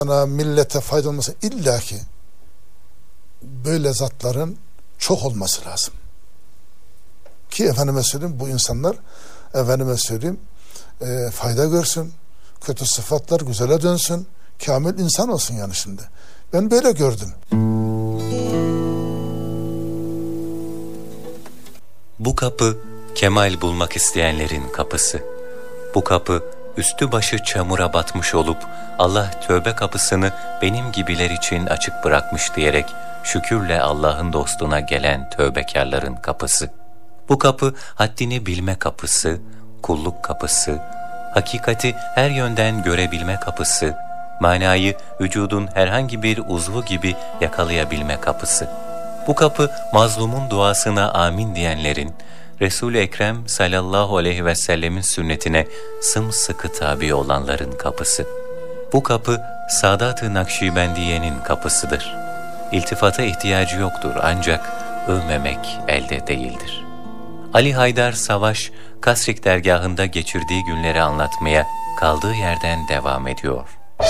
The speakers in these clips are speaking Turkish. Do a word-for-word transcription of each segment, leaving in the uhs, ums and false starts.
Sana millete fayda olması illaki böyle zatların çok olması lazım. Ki efendime söyleyeyim bu insanlar efendime söyleyeyim e, fayda görsün, kötü sıfatlar güzele dönsün, kamil insan olsun yani şimdi. Ben böyle gördüm. Bu kapı kemal bulmak isteyenlerin kapısı. Bu kapı üstü başı çamura batmış olup Allah tövbe kapısını benim gibiler için açık bırakmış diyerek şükürle Allah'ın dostuna gelen tövbekarların kapısı. Bu kapı haddini bilme kapısı, kulluk kapısı, hakikati her yönden görebilme kapısı, manayı vücudun herhangi bir uzvu gibi yakalayabilme kapısı. Bu kapı mazlumun duasına amin diyenlerin, Resul-i Ekrem sallallahu aleyhi ve sellemin sünnetine sımsıkı tabi olanların kapısı. Bu kapı Sadat-ı Nakşibendiye'nin kapısıdır. İltifata ihtiyacı yoktur ancak övmemek elde değildir. Ali Haydar Savaş, Kasrik dergahında geçirdiği günleri anlatmaya kaldığı yerden devam ediyor.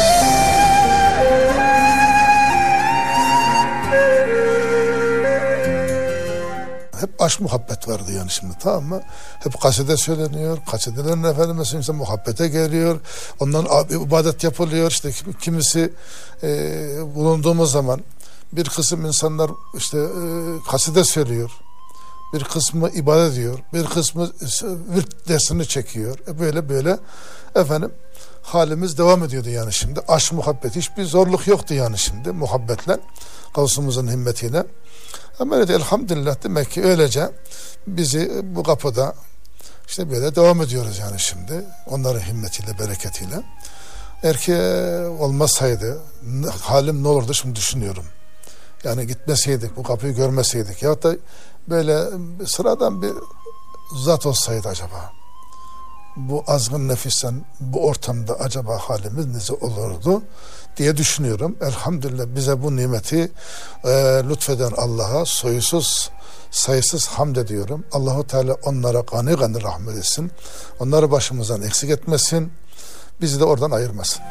Hep aşk muhabbet vardı yani şimdi, tamam mı? Hep kaside söyleniyor, kasidelerin efendime söyleyeyim muhabbete geliyor. Ondan ibadet yapılıyor. İşte kimisi e, bulunduğumuz zaman bir kısım insanlar işte e, kaside söylüyor. Bir kısmı ibadet ediyor. Bir kısmı virt dersini çekiyor. E böyle böyle efendim halimiz devam ediyordu yani şimdi. Aşk muhabbet, hiçbir zorluk yoktu yani şimdi muhabbetle. Gavsumuzun himmetiyle. Ama öyle elhamdülillah demek ki öylece bizi bu kapıda işte böyle devam ediyoruz yani şimdi. Onların himmetiyle, bereketiyle. Eğer ki olmasaydı halim ne olurdu şimdi düşünüyorum. Yani gitmeseydik, bu kapıyı görmeseydik ya da böyle sıradan bir zat olsaydı acaba bu azgın nefisten bu ortamda acaba halimiz ne olurdu diye düşünüyorum. Elhamdülillah bize bu nimeti e, lütfeden Allah'a soyusuz sayısız hamd ediyorum. Allahu Teala onlara gani gani rahmet etsin. Onları başımızdan eksik etmesin. Bizi de oradan ayırmasın.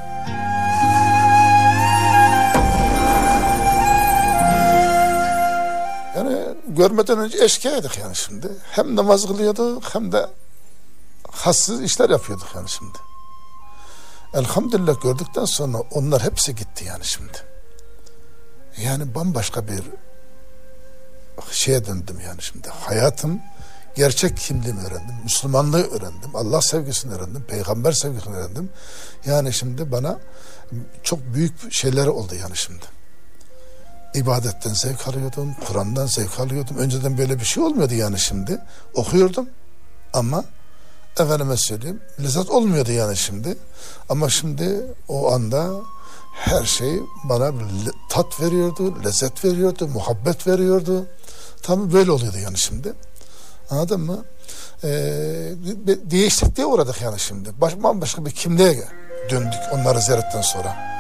Yani görmeden önce eşkıyaydık yani şimdi. Hem namaz kılıyorduk hem de hassız işler yapıyorduk yani şimdi. Elhamdülillah gördükten sonra onlar hepsi gitti yani şimdi. Yani bambaşka bir şeye döndüm yani şimdi. Hayatım, gerçek kimliğimi öğrendim. Müslümanlığı öğrendim. Allah sevgisini öğrendim. Peygamber sevgisini öğrendim. Yani şimdi bana çok büyük şeyler oldu yani şimdi. İbadetten zevk alıyordum. Kur'an'dan zevk alıyordum. Önceden böyle bir şey olmuyordu yani şimdi. Okuyordum ama efendime söyleyeyim lezzet olmuyordu yani şimdi. Ama şimdi o anda her şey bana tat veriyordu, lezzet veriyordu, muhabbet veriyordu. Tam böyle oluyordu yani şimdi. Anladın mı? Ee, değişikliğe uğradık yani şimdi. Baş, bambaşka bir kimliğe döndük onları ziyaretten sonra.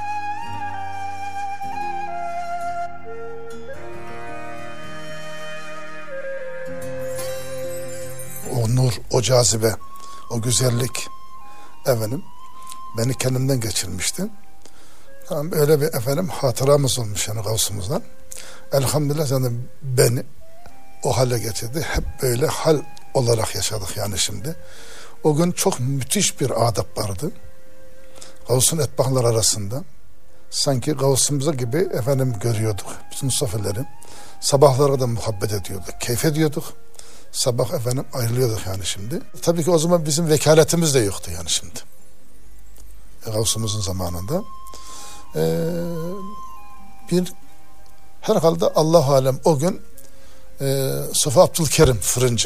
O nur, o cazibe, o güzellik efendim beni kendimden geçirmişti. Tamam, öyle bir efendim hatıramız olmuş yani Gavsumuzdan. Elhamdülillah yani beni o hale getirdi. Hep böyle hal olarak yaşadık yani şimdi. O gün çok müthiş bir adab vardı. Gavsun etbahlar arasında. Sanki Gavsumuza gibi efendim görüyorduk. Bütün sofileri. Sabahlara da muhabbet ediyorduk. Keyif ediyorduk. Sabah efendim ayrılıyorduk yani şimdi. Tabii ki o zaman bizim vekaletimiz de yoktu yani şimdi. Gavsumuzun zamanında. Ee, bir herhalde Allah alem o gün e, Safa Abdülkerim Fırıncı.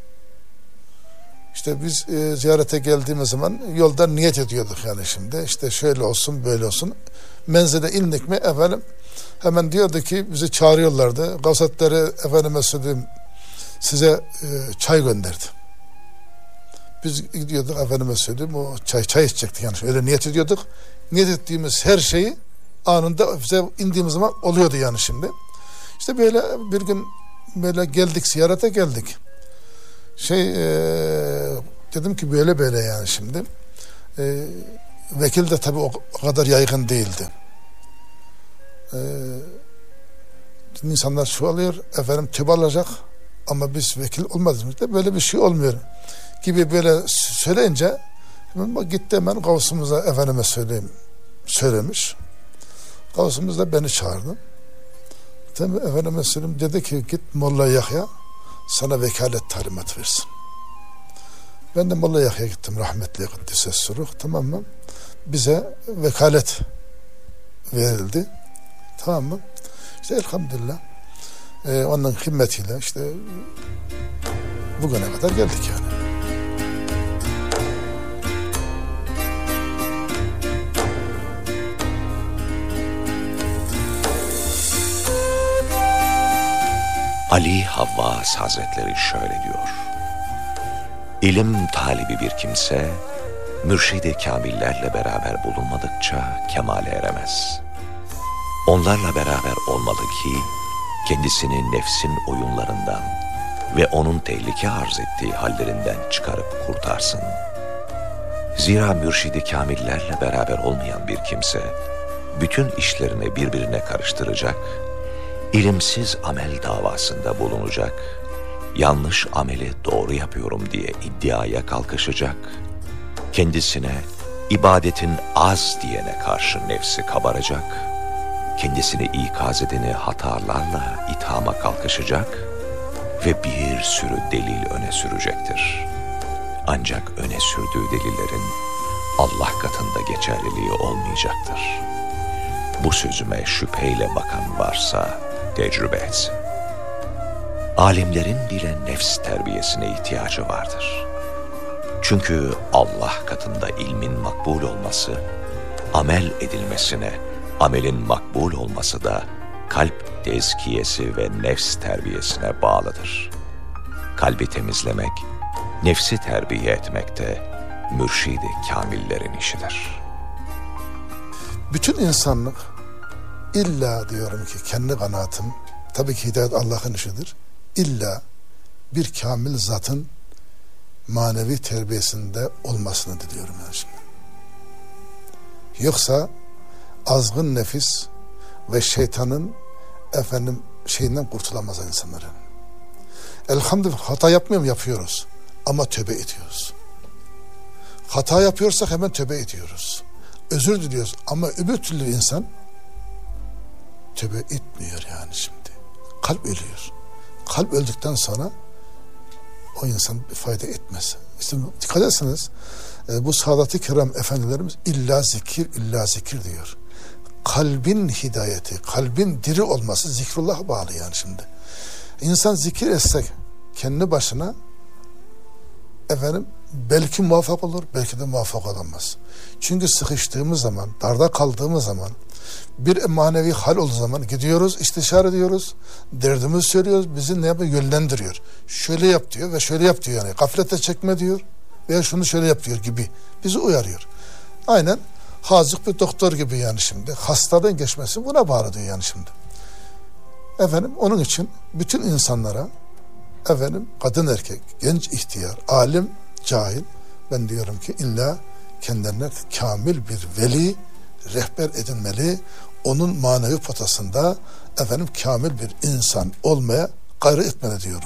İşte biz e, ziyarete geldiğimiz zaman yolda niyet ediyorduk yani şimdi. İşte şöyle olsun böyle olsun. Menzile indik mi efendim hemen diyordu ki bizi çağırıyorlardı. Gavsetleri efendime söyleyeyim size e, çay gönderdi. Biz gidiyorduk efendime söyleyeyim o çay çay içecektik yani öyle niyet ediyorduk. Niyet ettiğimiz her şeyi anında bize indiğimiz zaman oluyordu yani şimdi. İşte böyle bir gün böyle geldik ziyarete geldik. Şey e, dedim ki böyle böyle yani şimdi. E, vekil de tabii o, o kadar yaygın değildi. Ee, insanlar çoğalıyor, efendim tövbe alacak ama biz vekil olmadığımızda böyle bir şey olmuyor gibi böyle söyleyince gitti hemen Gavsımıza efendime söyleyeyim söylemiş. Gavsımız da beni çağırdı. Tabii efendime söyleyeyim dedi ki git Molla Yahya sana vekalet talimat versin. Ben de Molla Yahya'ya gittim rahmetli Kuddise Sürruh, tamam mı? Bize vekalet verildi. Tamam mı? İşte elhamdülillah e, onun himmetiyle işte bugüne kadar geldik yani. Ali Havvas Hazretleri şöyle diyor: İlim talibi bir kimse, mürşid-i kamillerle beraber bulunmadıkça kemale eremez. Onlarla beraber olmalı ki, kendisini nefsin oyunlarından ve onun tehlike arz ettiği hallerinden çıkarıp kurtarsın. Zira mürşid-i kamillerle beraber olmayan bir kimse, bütün işlerini birbirine karıştıracak, ilimsiz amel davasında bulunacak, yanlış ameli doğru yapıyorum diye iddiaya kalkışacak, kendisine ibadetin az diyene karşı nefsi kabaracak, kendisini ikaz edeni hatalarla ithama kalkışacak ve bir sürü delil öne sürecektir. Ancak öne sürdüğü delillerin Allah katında geçerliliği olmayacaktır. Bu sözüme şüpheyle bakan varsa tecrübe etsin. Alimlerin bile nefs terbiyesine ihtiyacı vardır. Çünkü Allah katında ilmin makbul olması, amel edilmesine, amelin makbul olması da kalp tezkiyesi ve nefs terbiyesine bağlıdır. Kalbi temizlemek, nefsi terbiye etmek de mürşid-i kamillerin işidir. Bütün insanlık illa diyorum ki kendi kanaatim, tabii ki hidayet Allah'ın işidir. İlla bir kamil zatın manevi terbiyesinde olmasını diliyorum yani şimdi. Yoksa azgın nefis ve şeytanın efendim şeyinden kurtulamaz insanların. Elhamdülillah hata yapmıyorum, yapıyoruz. Ama tövbe ediyoruz. Hata yapıyorsak hemen tövbe ediyoruz. Özür diliyoruz. Ama öbür türlü insan tövbe etmiyor yani şimdi. Kalp ölüyor. Kalp öldükten sonra o insan bir fayda etmez. İşte dikkat etseniz e, bu Sadat-ı Kiram efendilerimiz illa zikir, illa zikir diyor. Kalbin hidayeti, kalbin diri olması zikrullah'a bağlı yani şimdi. İnsan zikir etsek kendi başına efendim belki muvaffak olur, belki de muvaffak olamaz. Çünkü sıkıştığımız zaman, darda kaldığımız zaman, bir manevi hal olduğu zaman gidiyoruz, istişare ediyoruz, derdimizi söylüyoruz, bizi ne yapıyor? Yönlendiriyor. Şöyle yap diyor ve şöyle yap diyor yani. Gaflete çekme diyor veya şunu şöyle yap diyor gibi. Bizi uyarıyor. Aynen hazık bir doktor gibi yani şimdi. Hastadan geçmesi buna bağlı diyor yani şimdi. Efendim onun için bütün insanlara efendim kadın erkek, genç ihtiyar, alim, cahil, ben diyorum ki illa kendilerine kamil bir veli, rehber edinmeli, onun manevi potasında efendim kamil bir insan olmaya gayret etmeli diyorum.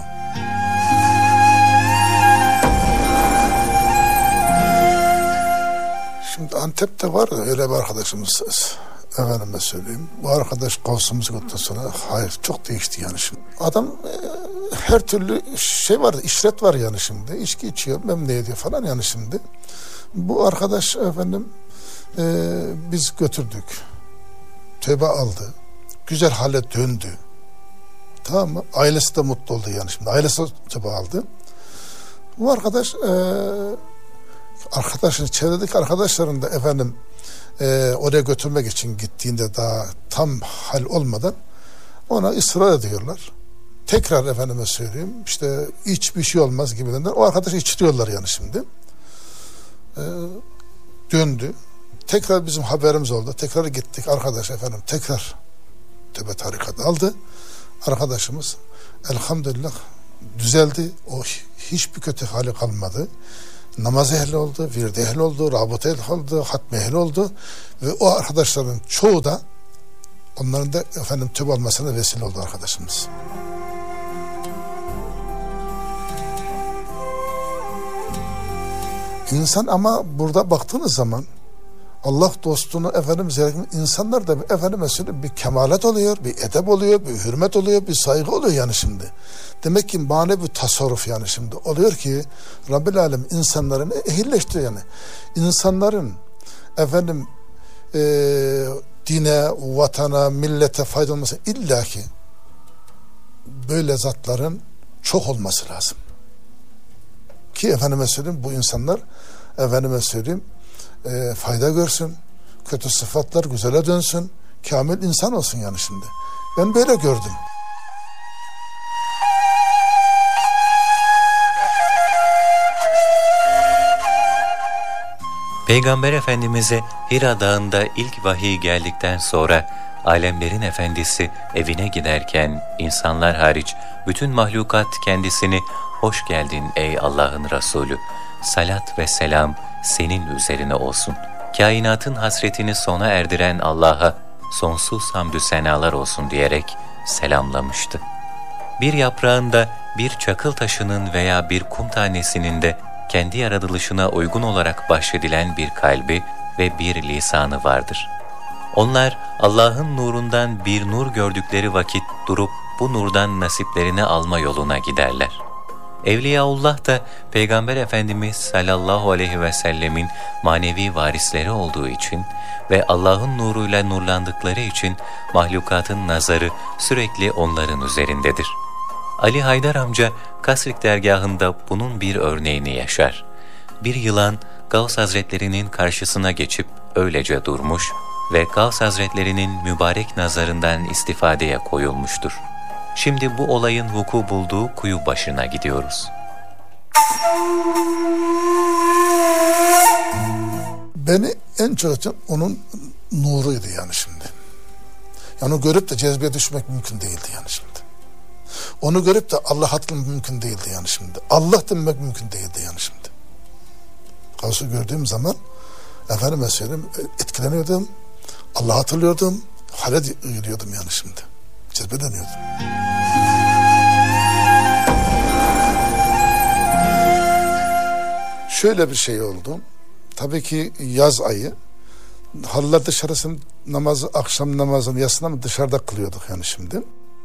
Şimdi Antep'te var öyle bir arkadaşımız, efendime söyleyeyim. Bu arkadaş Gavsımızı gördükten sonra hayır çok değişti yani şimdi. Adam e, her türlü şey var, işret var yani şimdi. İçki içiyor, memnun ediyor falan yani şimdi. Bu arkadaş efendim e, biz götürdük. Tövbe aldı. Güzel hale döndü. Tamam mı? Ailesi de mutlu oldu yani şimdi. Ailesi tövbe aldı. Bu arkadaş e, arkadaşın çevredeki arkadaşların da efendim e, oraya götürmek için gittiğinde daha tam hal olmadan ona ısrar ediyorlar. Tekrar efendime söyleyeyim işte hiçbir şey olmaz gibilerinden o arkadaşı içiriyorlar yani şimdi. E, döndü. Tekrar bizim haberimiz oldu. Tekrar gittik arkadaş efendim tekrar tövbe tarikatı aldı. Arkadaşımız elhamdülillah düzeldi. O hiçbir kötü hali kalmadı. namaz ehli oldu, virde ehli oldu, rabıta ehli oldu, hatme ehli oldu ve o arkadaşların çoğu da onların da efendim tövbe olmasına vesile oldu arkadaşımız. İnsan ama burada baktığınız zaman Allah dostunu efendim insanlar da efendim mesela bir kemalet oluyor, bir edep oluyor, bir hürmet oluyor, bir saygı oluyor yani şimdi. Demek ki manevi tasarruf yani şimdi oluyor ki Rabbil Alem insanların ehilleştiriyor yani. İnsanların efendim e, dine, vatana, millete fayda olması illaki böyle zatların çok olması lazım. Ki efendime söyleyeyim bu insanlar efendime söyleyeyim e, fayda görsün, kötü sıfatlar güzele dönsün, kamil insan olsun yani şimdi. Ben böyle gördüm. Peygamber Efendimiz'e Hira Dağı'nda ilk vahiy geldikten sonra alemlerin efendisi evine giderken insanlar hariç bütün mahlukat kendisini "Hoş geldin ey Allah'ın Resulü, salat ve selam senin üzerine olsun. Kainatın hasretini sona erdiren Allah'a sonsuz hamdü senalar olsun" diyerek selamlamıştı. Bir yaprağında, bir çakıl taşının veya bir kum tanesinin de kendi yaratılışına uygun olarak bahşedilen bir kalbi ve bir lisanı vardır. Onlar Allah'ın nurundan bir nur gördükleri vakit durup bu nurdan nasiplerini alma yoluna giderler. Evliyaullah da Peygamber Efendimiz sallallahu aleyhi ve sellemin manevi varisleri olduğu için ve Allah'ın nuruyla nurlandıkları için mahlukatın nazarı sürekli onların üzerindedir. Ali Haydar amca Kasrik dergahında bunun bir örneğini yaşar. Bir yılan Gavs Hazretlerinin karşısına geçip öylece durmuş ve Gavs Hazretlerinin mübarek nazarından istifadeye koyulmuştur. Şimdi bu olayın vuku bulduğu kuyu başına gidiyoruz. Beni en çok onun nuruydu yani şimdi. Yani onu görüp de cezbeye düşmek mümkün değildi yani şimdi. Onu görüp de Allah hatırlamak mümkün değildi yani şimdi. Allah demek mümkün değildi yani şimdi. Gavs'u gördüğüm zaman efendime söyleyeyim etkileniyordum. Allah'ı hatırlıyordum. Hale giriyordum yani şimdi. Cezbeleniyordum. Şöyle bir şey oldu. Tabii ki yaz ayı. Halılar dışarısını namazı, akşam namazını yasını dışarıda kılıyorduk yani şimdi.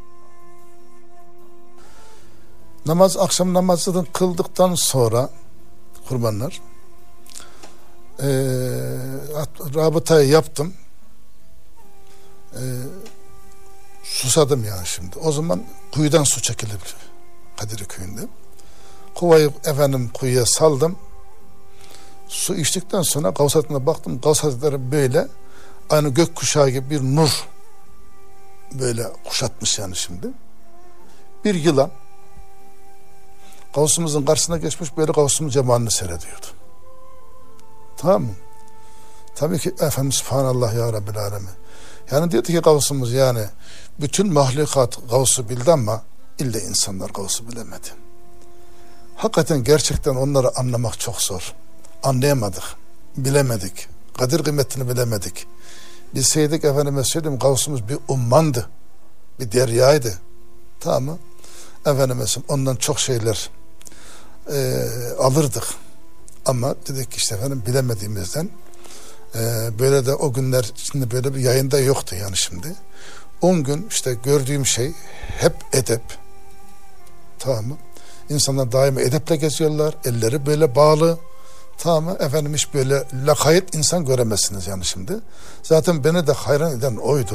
Namaz, akşam namazını kıldıktan sonra kurbanlar ee, rabıtayı yaptım. Ee, susadım yani şimdi. O zaman kuyudan su çekilir Kadirli köyünde. Kovayı efendim kuyuya saldım. Su içtikten sonra Gavs Hazretleri'ne baktım. Gavs Hazretleri böyle aynı gökkuşağı gibi bir nur böyle kuşatmış yani şimdi. Bir yılan Gavs'umuzun karşısına geçmiş böyle Gavs'umuz cemalini seyrediyordu. Tamam mı? Tabii ki efendim Subhanallah ya Rabbil Alemin. Yani diyordu ki Gavs'umuz yani bütün mahlukat Gavs'u bildi ama illa insanlar Gavs'u bilemedi. Hakikaten gerçekten onları anlamak çok zor. Anlayamadık, bilemedik. Kadir kıymetini bilemedik. Bilseydik efendime söyleyeyim Gavs'umuz bir ummandı. Bir deryaydı. Tamam mı? Efendime söyleyeyim ondan çok şeyler e, alırdık. Ama dedik ki işte efendim bilemediğimizden e, böyle de o günler şimdi böyle bir yayında yoktu yani şimdi. on gün işte gördüğüm şey hep edep. Tamam mı? İnsanlar daima edeple geziyorlar. Elleri böyle bağlı. Tamam mı? Efendim hiç böyle lakayt insan göremezsiniz yani şimdi. Zaten beni de hayran eden oydu.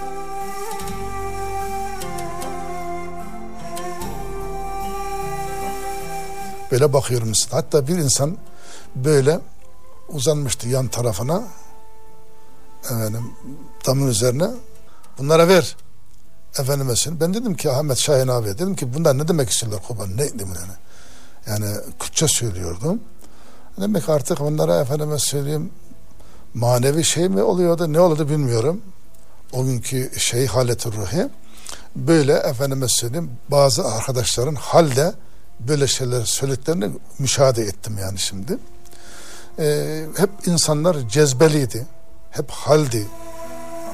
Böyle bakıyorum işte. Hatta bir insan böyle uzanmıştı yan tarafına. Efendim damın üzerine. Bunlara ver. Efendime söyleyeyim. Ben dedim ki Ahmet Şahin abi dedim ki bunlar ne demek istiyorlar kurban? Ne dedim yani. Yani Kürtçe söylüyordum. Demek artık onlara efendime söyleyeyim manevi şey mi oluyordu ne oluyordu bilmiyorum. O günkü şey haleti ruhi. Böyle efendime söyleyeyim bazı arkadaşların halde böyle şeyler söylediklerini müşahede ettim yani şimdi. Ee, hep insanlar cezbeliydi. Hep haldi.